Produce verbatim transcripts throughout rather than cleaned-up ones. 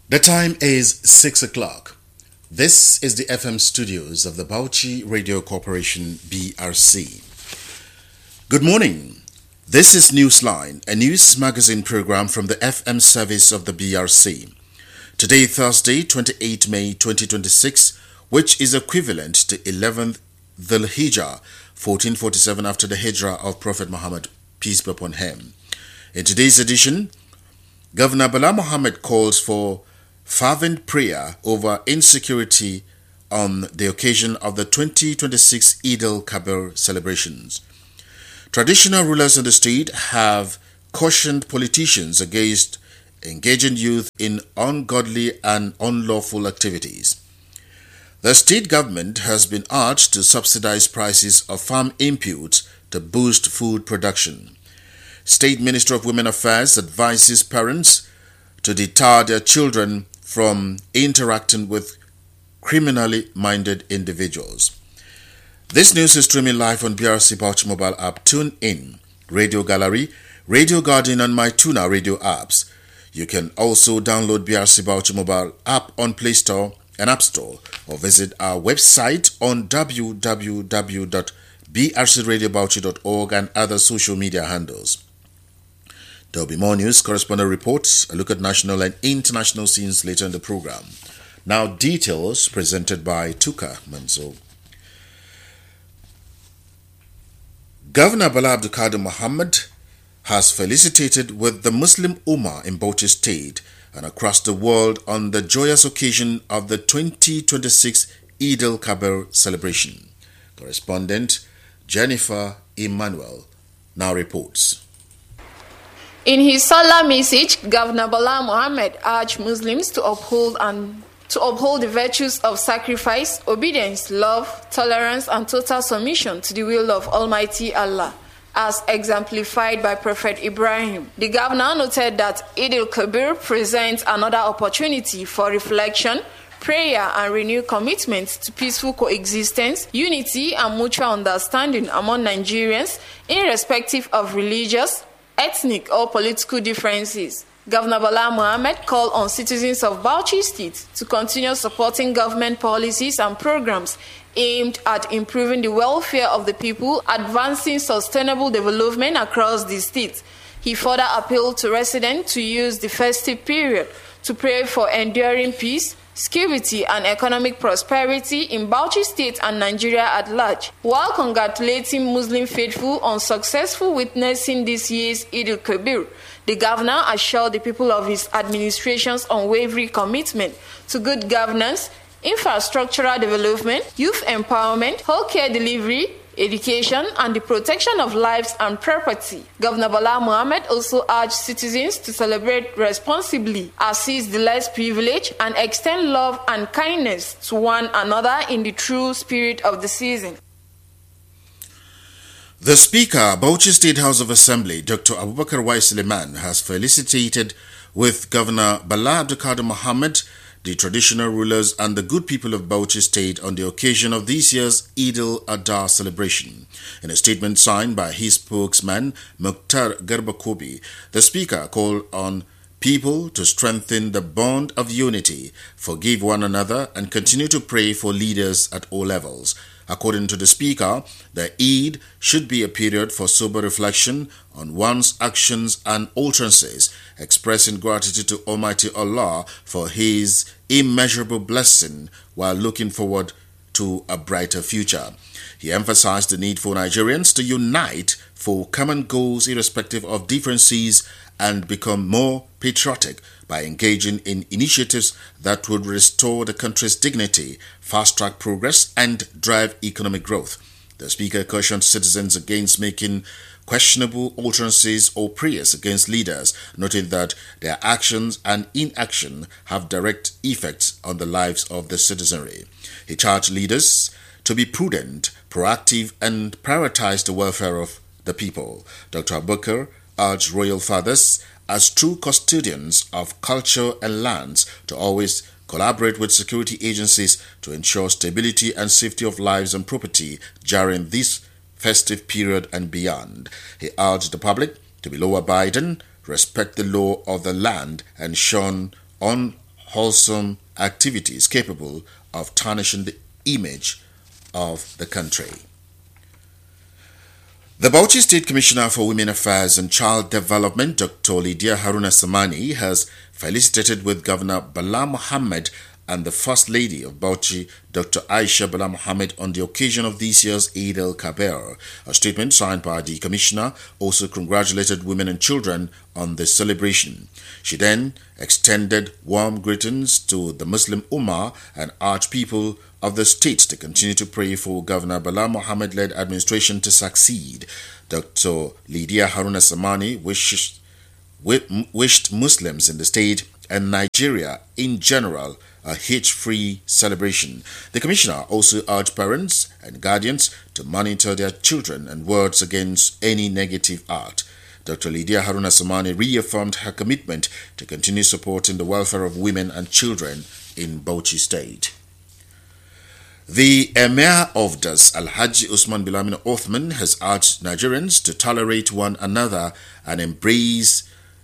The time is six o'clock. This is the F M studios of the Bauchi Radio Corporation, B R C. Good morning. This is Newsline, a news magazine program from the F M service of the B R C. Today, Thursday, the twenty-eighth of May twenty twenty-six, which is equivalent to eleventh Dhul Hijjah, fourteen forty-seven after the Hijrah of Prophet Muhammad, peace be upon him. In today's edition, Governor Bala Mohammed calls for fervent prayer over insecurity on the occasion of the twenty twenty-six Eid al-Kabir celebrations. Traditional rulers in the state have cautioned politicians against engaging youth in ungodly and unlawful activities. The state government has been urged to subsidize prices of farm inputs to boost food production. State Minister of Women Affairs advises parents to deter their children from interacting with criminally minded individuals. This news is streaming live on B R C Bauchi mobile app. Tune in, Radio Gallery, Radio Garden and MyTuna radio apps. You can also download B R C Bauchi mobile app on Play Store and App Store or visit our website on w w w dot b r c radio bauchi dot org and other social media handles. There will be more news, correspondent reports, a look at national and international scenes later in the program. Now, details presented by Tuka Manzo. Governor Bala Abdulkadir Mohammed has felicitated with the Muslim Ummah in Bauchi State and across the world on the joyous occasion of the twenty twenty-six Eid al-Kabir celebration. Correspondent Jennifer Emmanuel now reports. In his Salah message, Governor Bala Mohammed urged Muslims to uphold and to uphold the virtues of sacrifice, obedience, love, tolerance, and total submission to the will of Almighty Allah, as exemplified by Prophet Ibrahim. The governor noted that Eid al-Kabir presents another opportunity for reflection, prayer, and renewed commitment to peaceful coexistence, unity, and mutual understanding among Nigerians, irrespective of religious, ethnic, or political differences. Governor Bala Mohammed called on citizens of Bauchi State to continue supporting government policies and programs aimed at improving the welfare of the people, advancing sustainable development across the state. He further appealed to residents to use the festive period to pray for enduring peace, security, and economic prosperity in Bauchi State and Nigeria at large, while congratulating Muslim faithful on successful witnessing this year's Eid al-Kabir. The governor assured the people of his administration's unwavering commitment to good governance, infrastructural development, youth empowerment, healthcare delivery, education, and the protection of lives and property. Governor Bala Mohammed also urged citizens to celebrate responsibly, assist the less privileged, and extend love and kindness to one another in the true spirit of the season. The Speaker, Bauchi State House of Assembly, Doctor Abubakar Y. Suleiman, has felicitated with Governor Bala Abdulkadir Mohammed, the traditional rulers, and the good people of Bauchi State on the occasion of this year's Eid al-Adha celebration. In a statement signed by his spokesman, Mukhtar Garbakobi, the Speaker called on people to strengthen the bond of unity, forgive one another, and continue to pray for leaders at all levels. According to the Speaker, the Eid should be a period for sober reflection on one's actions and utterances, expressing gratitude to Almighty Allah for His immeasurable blessing while looking forward to a brighter future. He emphasized the need for Nigerians to unite for common goals irrespective of differences and become more patriotic by engaging in initiatives that would restore the country's dignity, fast-track progress, and drive economic growth. The Speaker cautioned citizens against making questionable utterances or prayers against leaders, noting that their actions and inaction have direct effects on the lives of the citizenry. He charged leaders to be prudent, proactive, and prioritize the welfare of the people. Doctor Abubakar urged royal fathers, as true custodians of culture and lands, to always collaborate with security agencies to ensure stability and safety of lives and property during this festive period and beyond. He urged the public to be law-abiding, respect the law of the land, and shun unwholesome activities capable of tarnishing the image of the country. The Bauchi State Commissioner for Women Affairs and Child Development, Doctor Lydia Haruna Samani, has felicitated with Governor Bala Mohammed and the First Lady of Bauchi, Doctor Aisha Bala Mohammed, on the occasion of this year's Eid al-Kabir. A statement signed by the Commissioner also congratulated women and children on the celebration. She then extended warm greetings to the Muslim Ummah and urged people of the state to continue to pray for Governor Bala Mohammed-led administration to succeed. Doctor Lydia Haruna Samani wished, wished Muslims in the state and Nigeria in general a hitch-free celebration. The Commissioner also urged parents and guardians to monitor their children and wards against any negative act. Doctor Lydia Haruna Samani reaffirmed her commitment to continue supporting the welfare of women and children in Bauchi State. The Emir of Das, Alhaji Usman Bilamin Othman, has urged Nigerians to tolerate one another and embrace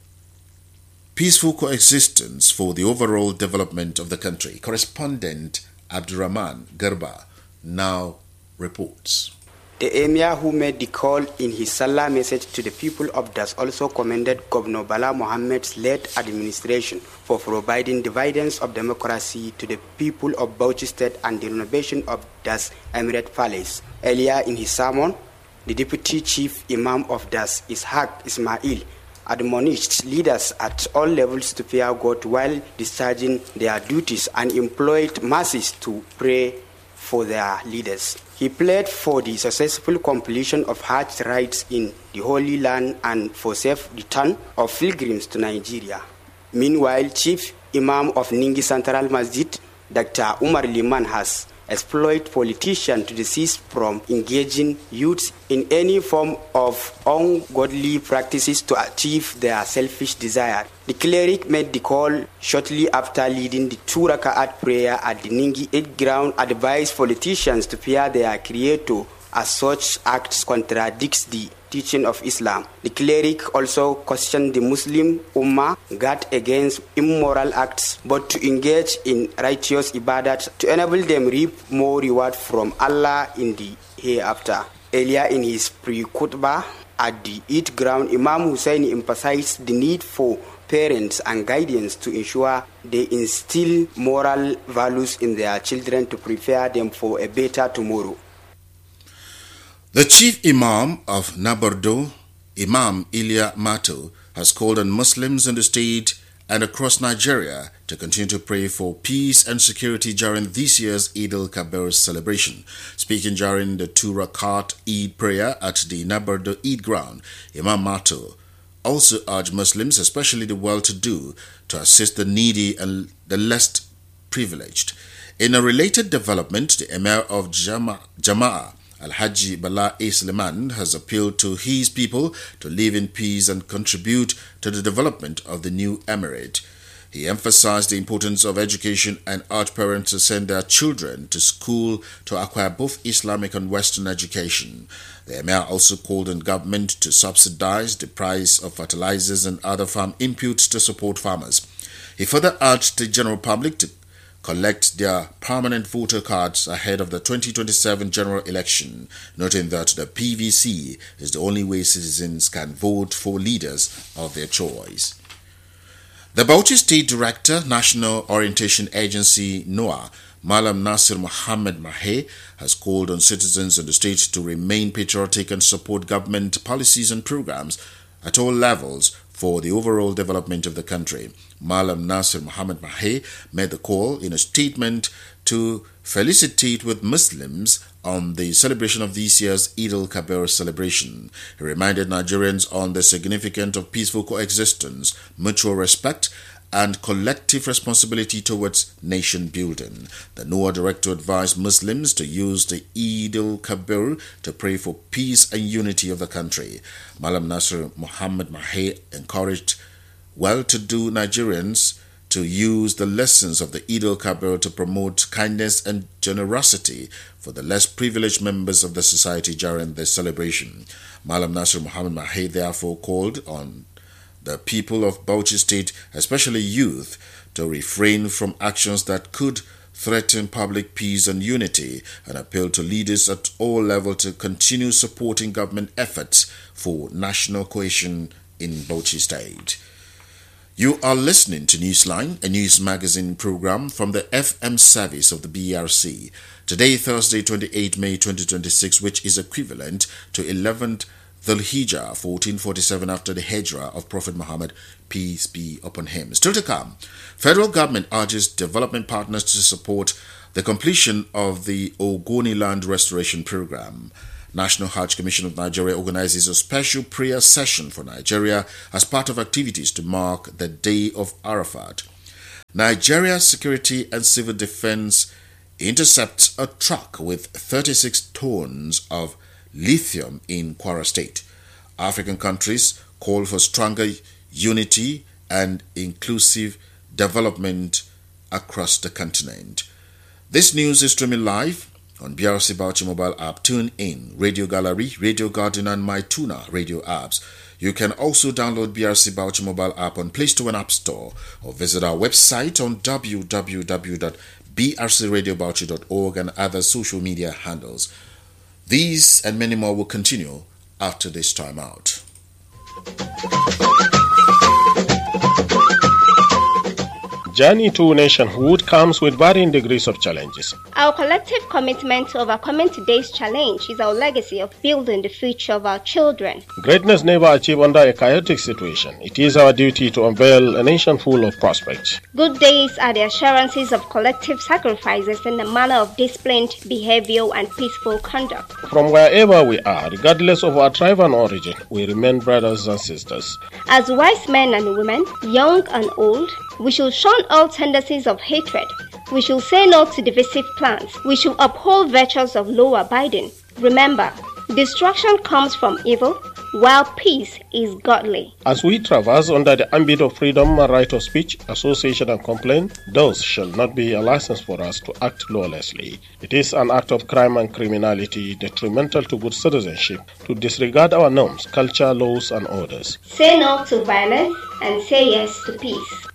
peaceful coexistence for the overall development of the country. Correspondent Abdurrahman Garba now reports. The Emir, who made the call in his Salah message to the people of Das, also commended Governor Bala Mohammed's led administration for providing dividends of democracy to the people of Bauchi State and the renovation of Das Emirate Palace. Earlier in his sermon, the Deputy Chief Imam of Das, Ishaq Ismail, admonished leaders at all levels to fear God while discharging their duties and employed masses to pray for their leaders. He pledged for the successful completion of Hajj rites in the Holy Land and for safe return of pilgrims to Nigeria. Meanwhile, Chief Imam of Ningi Central Masjid, Doctor Umar Liman, has exploit politicians to desist from engaging youths in any form of ungodly practices to achieve their selfish desire. The cleric made the call shortly after leading the two raka'at prayer at the Ningi Eid ground, advised politicians to fear their creator as such acts contradicts the teaching of Islam. The cleric also questioned the Muslim Ummah guard against immoral acts, but to engage in righteous ibadat to enable them reap more reward from Allah in the hereafter. Earlier in his pre-khutbah at the Eid ground, Imam Hussein emphasized the need for parents and guardians to ensure they instill moral values in their children to prepare them for a better tomorrow. The Chief Imam of Nabardo, Imam Ilya Mato, has called on Muslims in the state and across Nigeria to continue to pray for peace and security during this year's Eid al-Kabir celebration. Speaking during the two Rakat Eid prayer at the Nabardo Eid ground, Imam Mato also urged Muslims, especially the well-to-do, to assist the needy and the less privileged. In a related development, the Emir of Jama- Jama'ah, Alhaji Bala A. Suleiman, has appealed to his people to live in peace and contribute to the development of the new emirate. He emphasized the importance of education and urged parents to send their children to school to acquire both Islamic and Western education. The Emir also called on government to subsidize the price of fertilizers and other farm inputs to support farmers. He further urged the general public to collect their permanent voter cards ahead of the twenty twenty-seven general election, noting that the P V C is the only way citizens can vote for leaders of their choice. The Bauchi State Director, National Orientation Agency, NOAA, Malam Nasir Mohammed Mahe, has called on citizens in the state to remain patriotic and support government policies and programs at all levels for the overall development of the country. Malam Nasir Mohammed Mahe made the call in a statement to felicitate with Muslims on the celebration of this year's Eid al-Kabir celebration. He reminded Nigerians on the significance of peaceful coexistence, mutual respect, and collective responsibility towards nation building. The NOAA director advised Muslims to use the Eid al-Kabir to pray for peace and unity of the country. Malam Nasir Mohammed Mahe encouraged well-to-do Nigerians to use the lessons of the Eid al-Kabir to promote kindness and generosity for the less privileged members of the society during the celebration. Malam Nasir Mohammed Mahe therefore called on the people of Bauchi State, especially youth, to refrain from actions that could threaten public peace and unity, and appeal to leaders at all levels to continue supporting government efforts for national cohesion in Bauchi State. You are listening to Newsline, a news magazine program from the F M service of the B R C. Today, Thursday, twenty-eighth of May twenty twenty-six, which is equivalent to eleventh Dhul Hijjah, fourteen forty-seven after the Hijrah of Prophet Muhammad, peace be upon him. Still to come, federal government urges development partners to support the completion of the Ogoni Land Restoration Program. National Hajj Commission of Nigeria organizes a special prayer session for Nigeria as part of activities to mark the Day of Arafat. Nigeria's Security and Civil Defense intercepts a truck with thirty-six tons of lithium in Kwara State. African countries call for stronger unity and inclusive development across the continent. This news is streaming live on B R C Bauchi mobile app. Tune in, Radio Gallery, Radio Garden and MyTuna radio apps. You can also download B R C Bauchi mobile app on Play Store and App Store, or visit our website on w w w dot b r c radio bauchi dot org and other social media handles. These and many more will continue after this time out. Journey to nationhood comes with varying degrees of challenges. Our collective commitment to overcoming today's challenge is our legacy of building the future of our children. Greatness never achieved under a chaotic situation. It is our duty to unveil a nation full of prospects. Good days are the assurances of collective sacrifices in the manner of disciplined behavior and peaceful conduct. From wherever we are, regardless of our tribe and origin, we remain brothers and sisters. As wise men and women, young and old, we should shun all tendencies of hatred. We should say no to divisive plans. We should uphold virtues of law abiding. Remember, destruction comes from evil, while peace is godly. As we traverse under the ambit of freedom and right of speech, association and complaint, those shall not be a license for us to act lawlessly. It is an act of crime and criminality detrimental to good citizenship to disregard our norms, culture, laws and orders. Say no to violence and say yes to peace.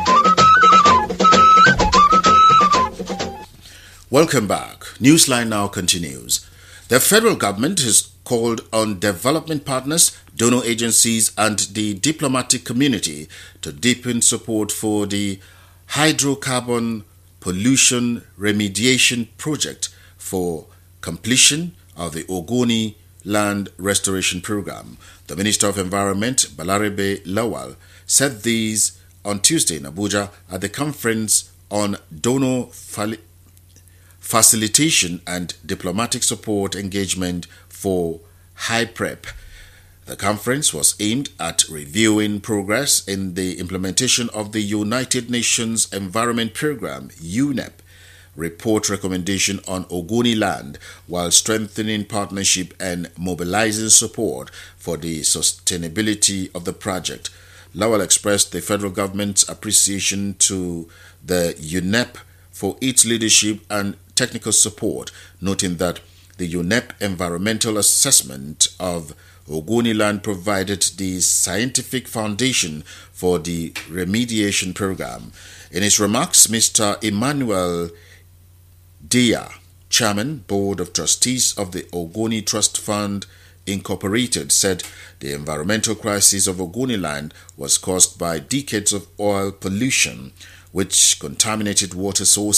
Welcome back. Newsline now continues. The federal government has called on development partners, donor agencies and the diplomatic community to deepen support for the hydrocarbon pollution remediation project for completion of the Ogoni Land Restoration Program. The Minister of Environment, Balarabe Lawal, said these on Tuesday in Abuja at the conference on donor fali- facilitation and diplomatic support engagement for HYPREP. The conference was aimed at reviewing progress in the implementation of the United Nations Environment Programme, U N E P, report recommendation on Ogoni land, while strengthening partnership and mobilizing support for the sustainability of the project. Lawal expressed the federal government's appreciation to the U N E P for its leadership and technical support, noting that the U N E P environmental assessment of Ogoni land provided the scientific foundation for the remediation program. In his remarks, Mister Emmanuel Dia, Chairman, Board of Trustees of the Ogoni Trust Fund Incorporated, said the environmental crisis of Ogoni land was caused by decades of oil pollution, which contaminated water sources